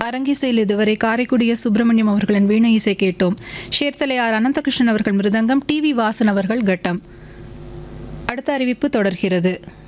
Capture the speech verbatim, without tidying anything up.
அரங்கிசையில் இதுவரை காரைக்குடிய சுப்பிரமணியம் அவர்களின் வீணை இசை கேட்டோம். ஷேர்தலையார் அனந்தகிருஷ்ணன் அவர்கள் மிருதங்கம், டி வி வாசன் அவர்கள் கட்டம். அடுத்த அறிவிப்பு தொடர்கிறது.